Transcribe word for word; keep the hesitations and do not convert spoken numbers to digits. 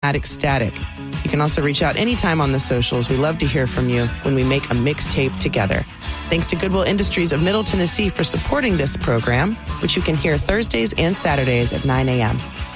Static. You can also reach out anytime on the socials. We love to hear from you when we make a mixtape together. Thanks to Goodwill Industries of Middle Tennessee for supporting this program, which you can hear Thursdays and Saturdays at nine a.m.